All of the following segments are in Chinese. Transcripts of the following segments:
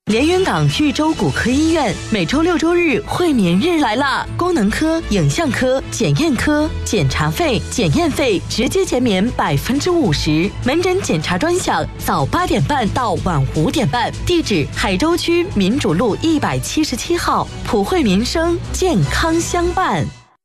连云港豫州骨科医院每周6、周日会眠日来啦！功能科、影像科、检验科，检查费、检验费直接减免50%，门诊检查专享，早8点半到晚5点半。地址：海州区民主路177号，普惠民生，健康相伴。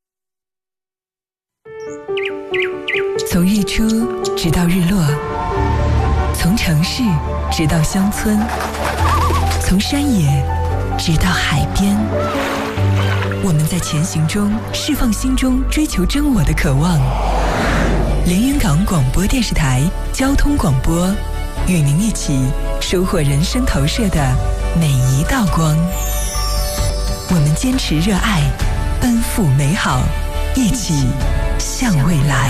从日出直到日落，从城市直到乡村，从山野直到海边，我们在前行中释放心中追求真我的渴望。连云港广播电视台交通广播，与您一起收获人生投射的每一道光。我们坚持热爱，奔赴美好，一起向未来。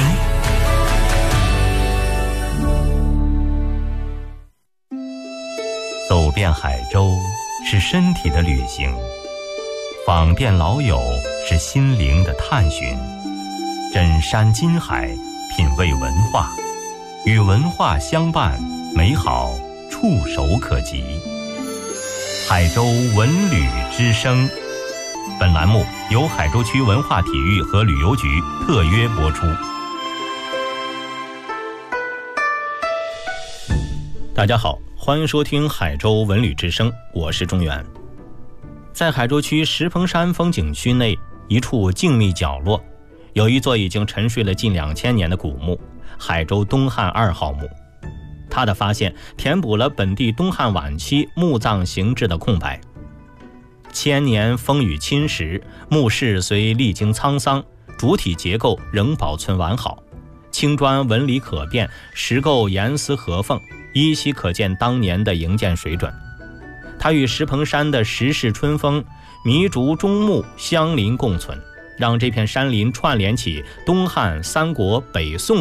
走遍海州是身体的旅行，访遍老友是心灵的探寻，枕山金海，品味文化，与文化相伴，美好触手可及。海州文旅之声，本栏目由海州区文化体育和旅游局特约播出。大家好，欢迎收听海州文旅之声，我是中原。在海州区石棚山风景区内一处静谧角落，有一座已经沉睡了近2000年的古墓——海州东汉2号墓。它的发现填补了本地东汉晚期墓葬形制的空白。千年风雨侵蚀，墓室虽历经沧桑，主体结构仍保存完好，青砖纹理可辨，石构严丝合缝，依稀可见当年的营建水准。它与石棚山的石室春风、弥竹中木相邻共存，让这片山林串联起东汉、三国、北宋